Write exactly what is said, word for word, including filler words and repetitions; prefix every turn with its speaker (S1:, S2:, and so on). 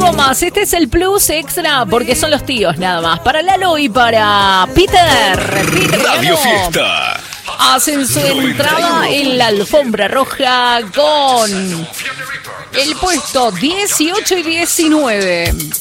S1: algo más. Este es el plus extra porque son los tíos nada más. Para Lalo y para Peter. Peter
S2: Radio
S1: Lalo
S2: Fiesta.
S1: hacen su entrada en la alfombra roja con el puesto dieciocho y diecinueve.